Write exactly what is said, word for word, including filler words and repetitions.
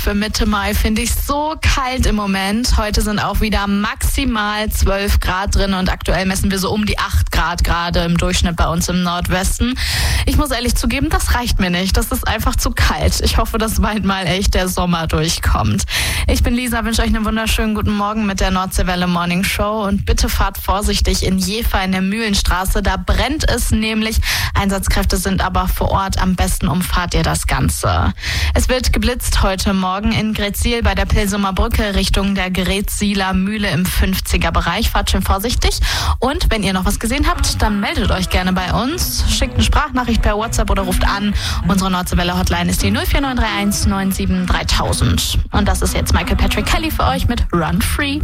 für Mitte Mai finde ich so kalt im Moment. Heute sind auch wieder maximal zwölf Grad drin und aktuell messen wir so um die acht Grad gerade im Durchschnitt bei uns im Nordwesten. Ich muss ehrlich zugeben, das reicht mir nicht. Das ist einfach zu kalt. Ich hoffe, dass bald mal echt der Sommer durchkommt. Ich bin Lisa, wünsche euch einen wunderschönen guten Morgen mit der Nordseewelle Morning Show und bitte fahrt vorsichtig in Jever in der Mühlenstraße. Da brennt es nämlich. Einsatzkräfte sind aber vor Ort. Am besten umfahrt ihr das Ganze. Es wird geblitzt heute Morgen in Gretzsiel bei der Pilsumer Brücke Richtung der Gretzsieler Mühle im fünfziger Bereich. Fahrt schön vorsichtig. Und wenn ihr noch was gesehen habt, dann meldet euch gerne bei uns. Schickt eine Sprachnachricht per WhatsApp oder ruft an. Unsere Nordseewelle Hotline ist die null vier neun drei eins neun sieben dreitausend. Und das ist jetzt Michael Patrick Kelly für euch mit Run Free.